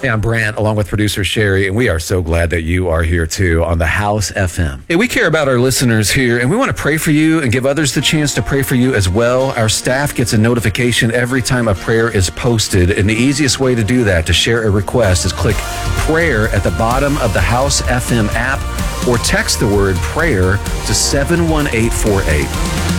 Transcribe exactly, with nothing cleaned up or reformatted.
Hey, I'm Brant, along with producer Sherry, and we are so glad that you are here too on the House F M. Hey, we care about our listeners here, and we want to pray for you and give others the chance to pray for you as well. Our staff gets a notification every time a prayer is posted, and the easiest way to do that, to share a request, is click prayer at the bottom of the House F M app or text the word prayer to seven one eight four eight.